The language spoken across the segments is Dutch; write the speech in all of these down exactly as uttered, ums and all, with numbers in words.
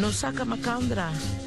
No saka makandra.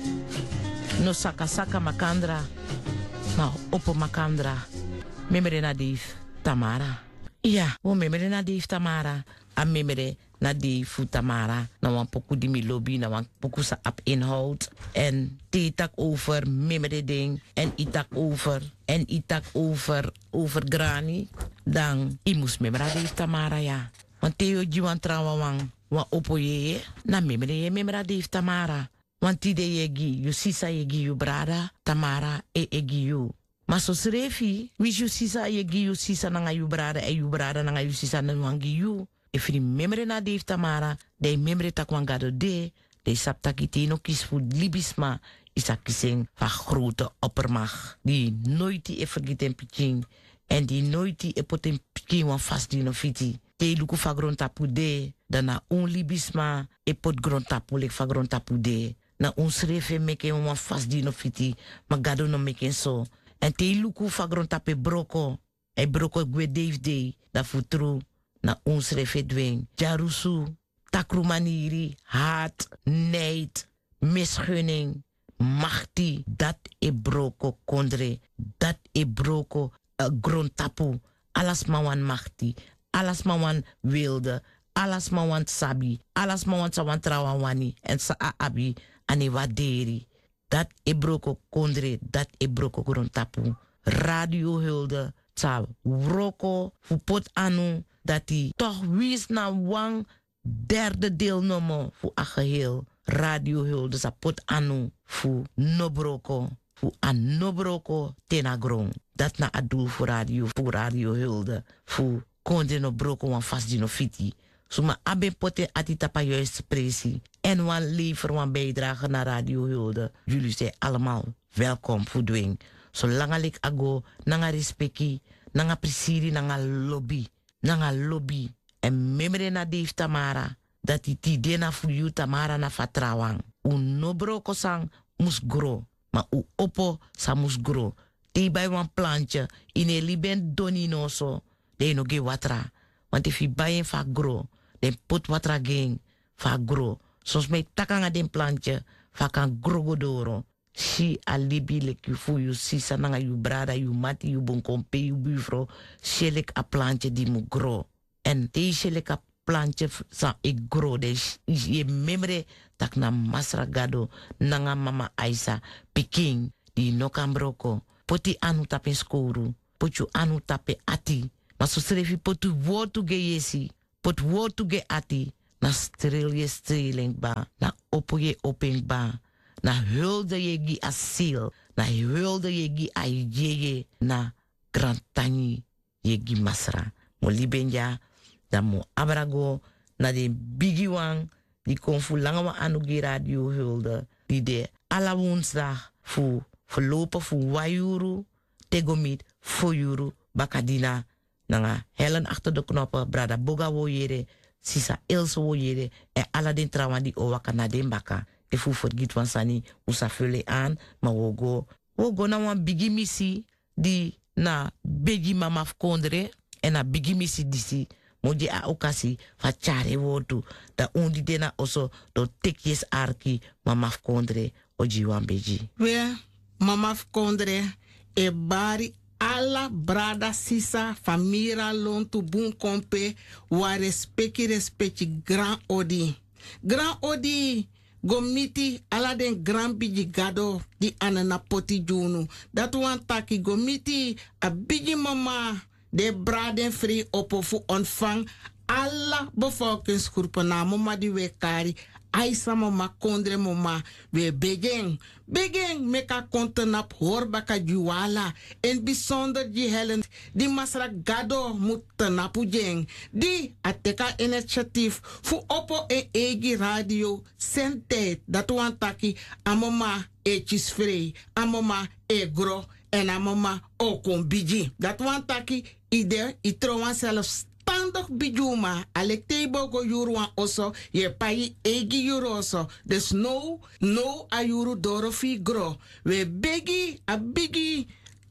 No saka saka makandra. Nou, opo makandra. Memere na dief Tamara. Ja, wo memere na dief Tamara. A memere na dief Tamara. Na wan poku di mi lobby, na wan poku sa ap inhoud. En die tak over memere ding. En itak over. En itak over, over grani. Dan, i mus memere dief Tamara, ja. Want Theo jiwan trawa wang. Wan opo ye, na memere ye memere dief Tamara. Want die de ye gi, you sisa ye gi you brada, Tamara e e gi you. Maar so srefi, wis you sisa ye gi you sisa nanga you brada e you brada nanga you sisa na wangi you. If you memre na dief Tamara, de memre takwangado de, de saptakiti no kies voor libisma, isa kising van grote oppermacht. Die nooit die e vergeten piking, en die nooit die e poten piking wan vast die no fiti. Te luku fa grond tapu de, dan na un libisma e pot grond tapu lek fa grond tapu de. Na un srefe meke wan vast die no fiti, ma gado no meke so. En te luku fa grond tapu broko, e broko gwe Dave day, da futru, na un srefe dweng. Jarusu, takrumaniri, haat, neid, misgunning, machti, dat e broko kondre, dat e broko uh, grond tapu, alas mawan machti. Alas ma wan wilde, alas ma wan sabi, alas ma wan sawan trawawani, en sa abi ane waderi. Dat e broko kondre, dat e broko grontapu. Radio hulde, sa wroko, fu pot anu, dat die toch wies na wang derde deelnomo fu a geheel. Radio hulde, sa pot anu, fu no broko, fu an no broko tena grong. Dat na adul fu radio, fu radio hulde, fu konde no broko wan fast di no fiti. Suma abe pote atita pa juist presi. En wan lever wan bijdrage naar Radio Hulde. Jullie zijn allemaal welkom voor dwing. Zolang ik ago, nanga respecti, nanga presiri, nanga lobby. Nanga lobby. En memre na Dave Tamara. Dat die tide na fuyu Tamara na fatrawang. U no broko sang mus gro. Ma u opo sa mus gro. Te bij wan plantje. Ine liben doni no so. De no ge watra. Want if you buy fa grow, then put watra gang fa grow. Soms me takanga den plantje fa kan grow godoro. Si alibi lek you fu you sisa nanga you brada, you mati, you bon kompe, you buffro. Shelek a plantje di mu grow. En te shelek a plantje sa e grow. De je memre tak na masra gado nanga mama Aisa piking di no kan broko. Poti anu tape skoru. Potu anu tape ati. Maar so schreef potu wotu ge yesi, pot wotu ge ati, na streel je streeling ba, na opo je oping ba, na hulde je gi asiel, na hulde je gi aijeye, na grantani je gi masra. Mo libenja, da mo abrago, na de bigi wang, die kon fu lange wa anu gi radio hulde, die de alla woensdag fu verlopen fu wayuru, tegomit, foyuru, bakadina, nanga helen achter de knoppen, brada boga wo yere, sisa ilse wo yere, en aladin trawan di owaka na den baka. E fu forgit wan sani, usa fule aan, ma wogo, wogo na wan bigi misi, di na bigi mamaf kondre, en na bigi misi disi, moji a okasi, fa chare wotu, da undi dena oso, do tekjes arki, mamaf kondre, oji wan beji. We, mamaf kondre, e bari alla brada sisa famira lontu bun kompe wa respecti respecti grand odi. Grand odi gomiti ala den grand bigi gado di anana poti junu. Dat wan taki gomiti a bigi mama de braden free opofu ontvang alla bevolkingsgroepen na mama di wekari. Aisa mama kondre mama we begeng. Begeng meka kontenap horbaka juwala. En bijzonder die helen die masra gado moet tenapu jeng. Die ateka initiatief fu opo e egi radio sente dat wan taki amoma e chisfree. Amoma e gro en amoma o kombiji. Dat wan taki ide itrowan zelfs tandig bijuma alek tebo go yuruan oso ye pai egi yuroso des no no ayuru dorofi gro we begi a bigi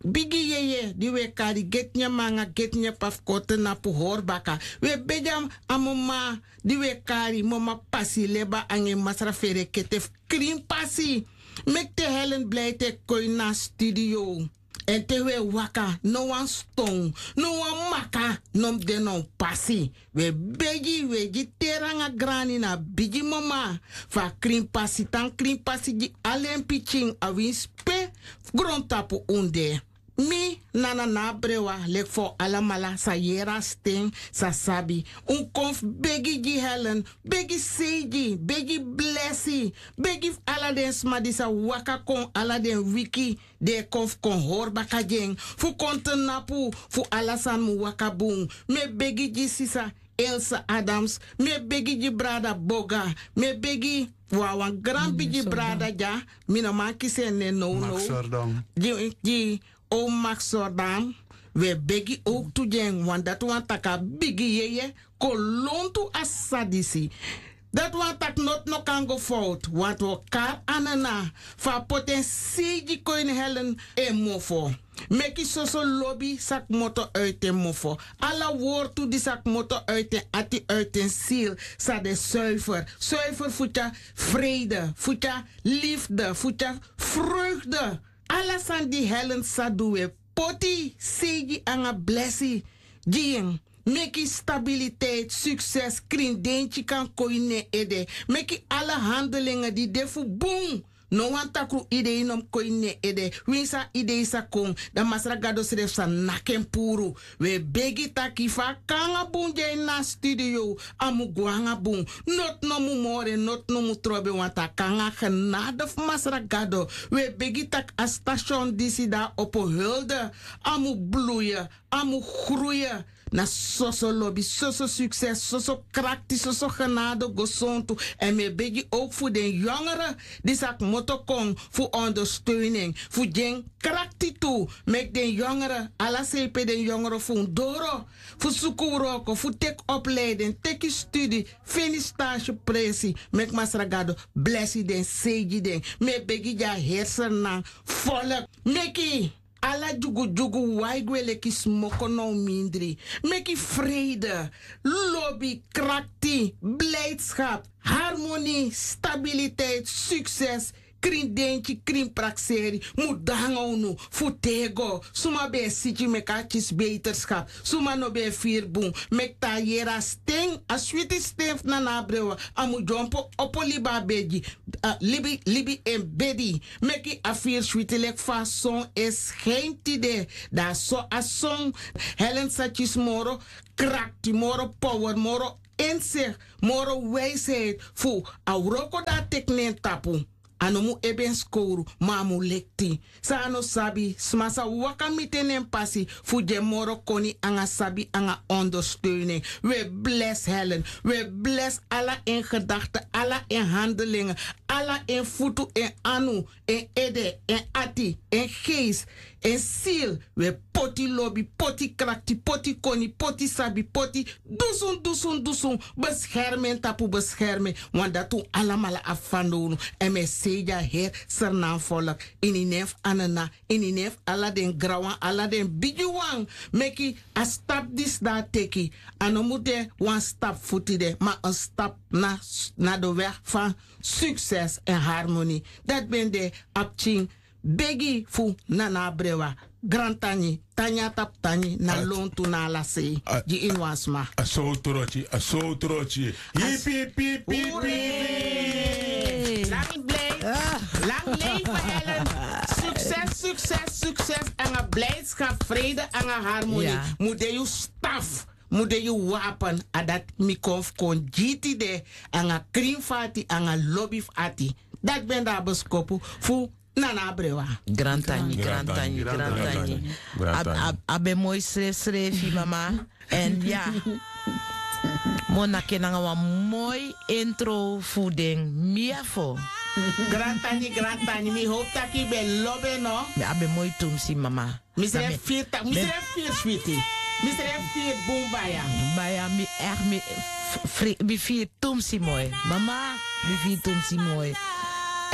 bigi yeye di we kari getnya manga getnya pafkote na pu horbaka. We bejam amoma di we kari mama pasi leba ange masra fere ketef krim pasi. Mek te Helen blij te koi na studio. En te we waka, no one stone, no one maka, nom de non pasi. We beji, we ji teranga grani na bigi mama. Fa krim pasi, tan krim pasi di alen pitching a win spe, grondtapu unde. Mi nana na brewa lek for alamala sa yera sting sa sabi. Un konf begi gi Helen, begi seji, begi blessi, begi aladen smadi sa waka kon aladen wiki de konf kon hor baka jeng. Fu konten napu fu alasan mu waka boom. Me begi gi sisa Elsa Adams, me begi ji brada Boga, me begi wawan grand bigi brada ja, mina maki se ne no no. Ji ji o Max Sordam, we begi ook tu jeng, want dat wan taka bigi yeye, kolontu asadisi. Dat wan tak not no kan go fout, want we kar anana, fa potentie koin Helen e mofo. Meki soso lobby sak moto uit en mofo. Alla woord toe die sak moto uit en ati uit en ziel. Sa de zuiver. Zuiver voetja vrede. Voetja liefde. Voetja vreugde. Alla san die Helen sa doe. Poti segi anga blessi. Dien. Meki stabiliteit, succes, krindentje kan koine ede. Meki alle handelingen die defu boom. No wan takru ide inom koine ede. Winsa ide isa kong. Da masra gado sref sa naken puru. We begi taki fa kanga bunje na studio. Amu guanga bun. Not no mu more, not no mu trobe wanta kanga genade masra gado. We begi tak a station disi da opo hulde. Amu bloeien, amu groeien. Na soso lobby, soso succes, soso krakti, soso genade, gozonto. En me begi ook voor de jongeren die zak motokong voor ondersteuning. Voor den krakti toe. Met de jongeren, alla sepe de jongeren voor doro. Voor sukuroko, voor tek opleiding, tek studie, finish stage pressie. Met masragado, blessie den, segi den. Me begi ja hersena, volk. Meki. Alla jugu jugu waigwele ki smoko no mindri. Meki vrede, lobby, krakti, blijdschap, harmonie, stabiliteit, succes. Krindentje, krimpraxeri, mudango nu, futego, suma be siti mekatjes beterschap, suma no be vierboom, mekta yera sting, a sweetie stef na nabrewa, amu jompo opo liba beji, uh, libi, libi en bedi, meki a vier sweetie lek fason es geen tide, da so a song, Helen Satchis moro, krakti moro power, moro inzicht, moro wijsheid, fu, a roko da teknen tapu. Anomu eben skoru, mamu lekti. Sa ano sabi, smasa waka mitenen pasi, fu je moro koni anga sabi anga ondersteuning. We bless Helen, we bless alla in gedachten, alla in handelingen, alla in futu, in anu, in ede, in ati, in geest, in ziel. We poti lobby, poti krakti, poti koni, poti sabi, poti dusun, dusun, dusun. Beschermen tapu beschermen, want dat toen allemaal afvandelen. En me seja her sernaam volk. In inef anana, in inef ala den grawan, ala den bijuwang. Meki a stap dis da teki. Anomude one stap futide, maar een stap na, na de weg van succes en harmonie. Dat ben de apching. Begi fu nana brewa. Grantani, tanya tap tani, na lontu na la se. Di inwasma. A so trochi, a so trochi. Hip hip hip hip. Lang blijf, lang leven Helen. Succes, succes, succes. En een blijdschap, vrede en een harmonie. Ja. Moet je staf. Moet je wapen. En dat mikof kon jiti de. En een krimfati en een lobbyfati. Dat ben daar beskopen voor. Nana brewa. Grantani, grantani, grantani. Abe mooi schreef, schreef, mama. En ja. Mona kenanga wa mooi intro voeding. Miafo. Grantani, grantani. Mi hoop dat je bij lobby no. Abe mooi tumsi, mama. Misere vier, misere vier sweetie. Misere vier bombaya. Baya, mi echt, mi, mi vier tumsi mooi. Mama, mi vier tumsi mooi.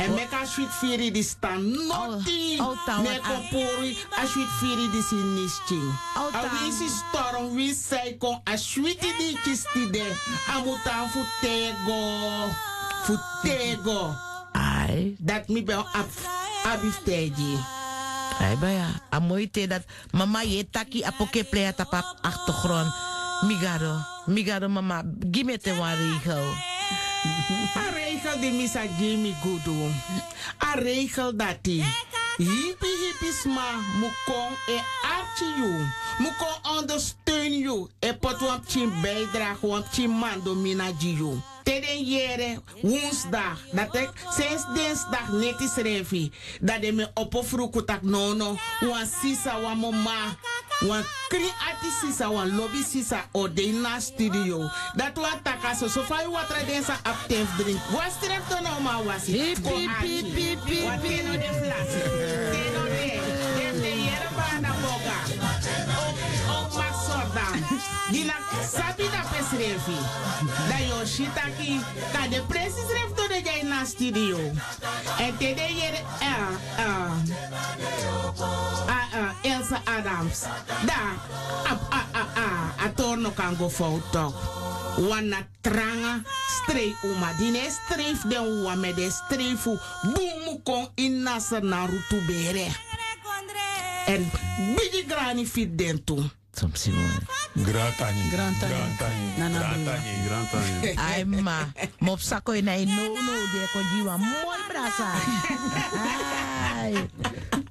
En meka sweet firi di stand noti. Oh, oh, tawan, Neko ah. puri a sweet firi di si nisching. Oh, A tawan. wisi storm wi sei kon a sweet di chistide. A mutan futego. Futego. Ai, Dat mi be ab abifteji. ai baya. Amoite dat mama je taki apoke playa tapap achtergrond. Migado, migado mama, give me te one regel. A regel die misa Jimmy Gudu. A regel dat die. Hippie hippie sma mukong e archi you. Mukong ondersteun you. E pot wam chin bijdrage wam chin mando mina you. Teden jere woensdag. Dat ik sinds dinsdag net is revi. Dat de me opofruku tak nono. Wan sisa wan mama. Wan kri ati sisa wan lobby sisa o de na studio. Dat wan takaso. So fa yu watra densa aptef drink. Was tref to no ma wasi. Hip, hip, hip, hip, hip, Wat hip. teno de flasi. Teno de. Dem de jere bana boga. O, o mak sodan. Dina sabi da pes revi. Da yo shita ki. Ka de precies ref to de jay na studio. En te de jere. Ah, ah. Ah, ah, Elsa Adams. Da, ah, ah, ah, ah, a torno kan go foto. Wana tranga, strei uma. Dine streif den uwa me de streifu. Boomu kon in nasa na rutu bere. En bigi grani fit den tu. Soms Simone. Grand Tani. Grand Tani. Grand Tani. Nana Grand Bruna. Tani. Grand Tani. Ai ma, mop sako ina no no de kon jiwa mooi brasa. Ai.